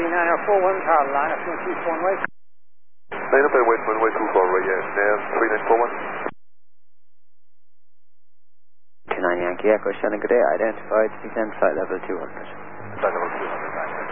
3941 tower line up 241 way. Line up there, wait, runway 24 right, yeah. 3941. 29 Yankee Echo, Shannon, good day. Identified, descend flight level 200. Flight level 200, right.